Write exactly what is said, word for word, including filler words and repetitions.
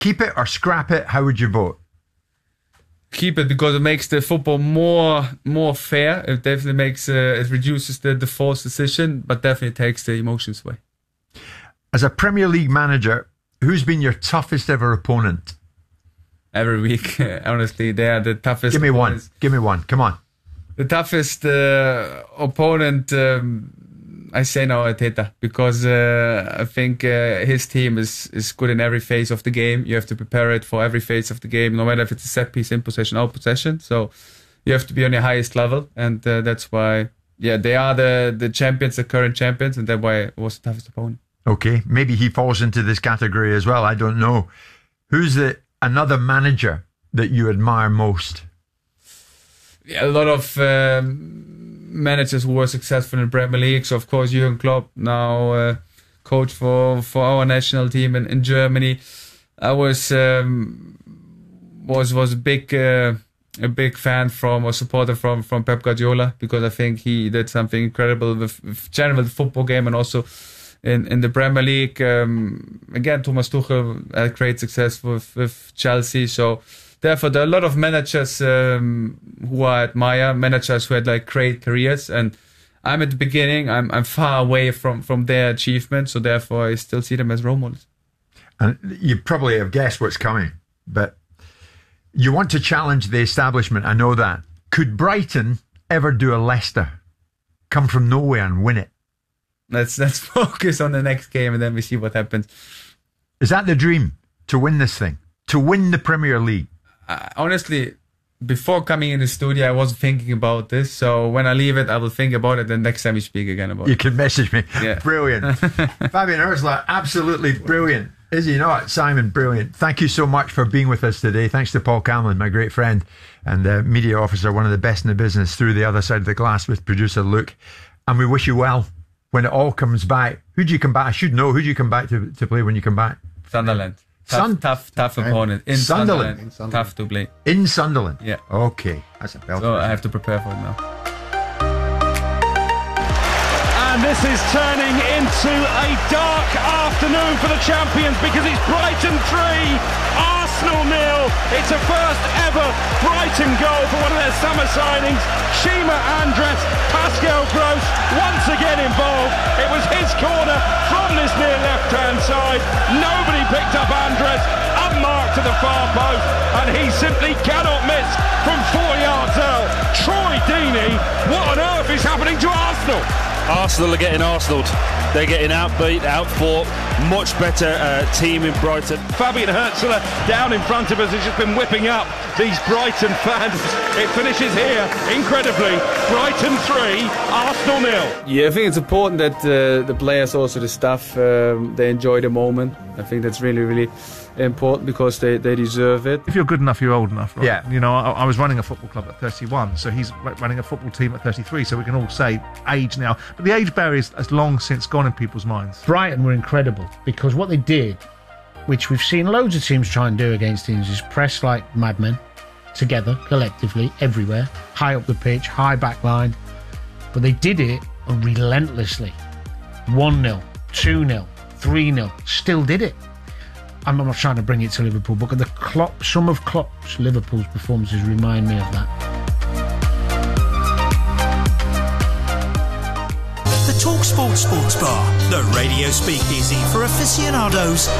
Keep it or scrap it? How would you vote? Keep it, because it makes the football more more fair. It definitely makes uh, it reduces the, the forced decision, but definitely takes the emotions away. As a Premier League manager, who's been your toughest ever opponent? Every week, honestly, they are the toughest. Give me opponents. one. Give me one. Come on. The toughest uh, opponent, um, I say now Arteta, because uh, I think uh, his team is, is good in every phase of the game. You have to prepare it for every phase of the game, no matter if it's a set piece, in possession, out possession. So you have to be on your highest level, and uh, that's why, yeah, they are the, the champions, the current champions, and that's why it was the toughest opponent. Okay, maybe he falls into this category as well. I don't know. Who's the another manager that you admire most? Yeah, a lot of um, managers who were successful in the Premier League. So, of course, Jurgen Klopp, now uh, coach for, for our national team in, in Germany. I was um, was was a big uh, a big fan from or supporter from from Pep Guardiola, because I think he did something incredible with, with general the football game and also in, in the Premier League. Um, again, Thomas Tuchel had great success with, with Chelsea. So therefore, there are a lot of managers um, who I admire, managers who had like great careers, and I'm at the beginning. I'm I'm far away from, from their achievement, so therefore I still see them as role models. And you probably have guessed what's coming, but you want to challenge the establishment. I know that. Could Brighton ever do a Leicester, come from nowhere and win it? Let's let's focus on the next game and then we see what happens. Is that the dream, to win this thing, to win the Premier League? Uh, honestly, before coming in the studio, I wasn't thinking about this. So when I leave it, I will think about it. And next time we speak again about you it. You can message me. Yeah. Brilliant. Fabian Hürzeler, absolutely brilliant. Is he not? Simon, brilliant. Thank you so much for being with us today. Thanks to Paul Camlin, my great friend and uh, media officer, one of the best in the business, through the other side of the glass with producer Luke. And we wish you well when it all comes back. Who do you come back? I should know. Who do you come back to to play when you come back? Sunderland. Tough, Sun- tough, tough opponent. In Sunderland. Sunderland. Sunderland. Tough to play. In Sunderland? Yeah. Okay. That's a belt. So I have to prepare for it now. And this is turning into a dark afternoon for the champions, because it's Brighton three, Arsenal nil. It's a first ever Brighton goal for one of their summer signings. Shima Andres, Pascal Gross once again involved. It was his corner from this near left-hand side. Nobody picked up Andres, unmarked to the far post, and he simply cannot miss from four yards out. Troy Deeney, what on earth is happening to Arsenal? Arsenal are getting Arsenaled. They're getting outbeat, outfought. Much better uh, team in Brighton. Fabian Hürzeler down in front of us has just been whipping up these Brighton fans. It finishes here, incredibly. Brighton three, Arsenal nil. Yeah, I think it's important that uh, the players, also the staff, um, they enjoy the moment. I think that's really, really important, because they, they deserve it. If you're good enough, you're old enough, right? Yeah. You know, I, I was running a football club at thirty-one, so he's running a football team at thirty-three, so we can all say age now. But the age barrier has long since gone in people's minds. Brighton were incredible, because what they did, which we've seen loads of teams try and do against teams, is press like madmen, together, collectively, everywhere, high up the pitch, high back line. But they did it relentlessly. one nil, two nil, three nil, still did it. I'm not trying to bring it to Liverpool, but the Klopp, some of Klopp's Liverpool's performances remind me of that. The TalkSport Sports Bar, the radio speakeasy for aficionados